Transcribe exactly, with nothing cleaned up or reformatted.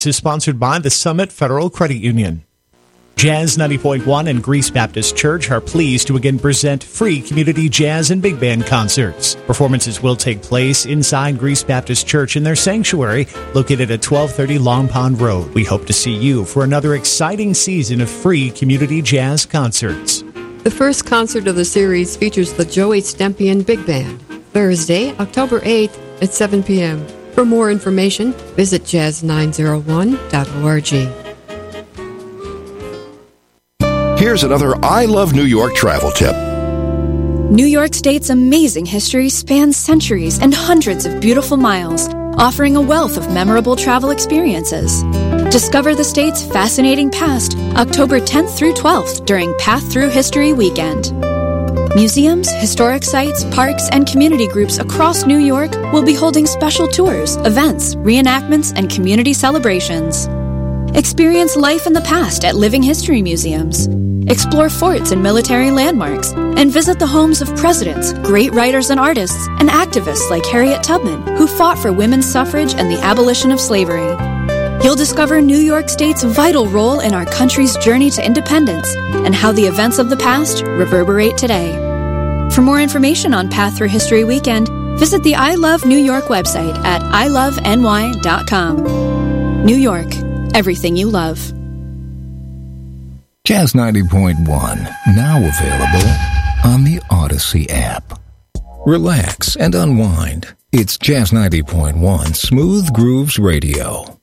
is sponsored by the Summit Federal Credit Union. Jazz ninety point one and Greece Baptist Church are pleased to again present free community jazz and big band concerts. Performances will take place inside Greece Baptist Church in their sanctuary, located at twelve thirty Long Pond Road. We hope to see you for another exciting season of free community jazz concerts. The first concert of the series features the Joey Stempian Big Band, Thursday, October eighth at seven p.m. For more information, visit jazz nine oh one dot org. Here's another I Love New York travel tip. New York State's amazing history spans centuries and hundreds of beautiful miles, offering a wealth of memorable travel experiences. Discover the state's fascinating past October tenth through twelfth during Path Through History Weekend. Museums, historic sites, parks, and community groups across New York will be holding special tours, events, reenactments, and community celebrations. Experience life in the past at living history museums. Explore forts and military landmarks, and visit the homes of presidents, great writers and artists, and activists like Harriet Tubman, who fought for women's suffrage and the abolition of slavery. You'll discover New York State's vital role in our country's journey to independence and how the events of the past reverberate today. For more information on Path Through History Weekend, visit the I Love New York website at i love n y dot com. New York, everything you love. Jazz ninety point one, now available on the Odyssey app. Relax and unwind. It's Jazz ninety point one Smooth Grooves Radio.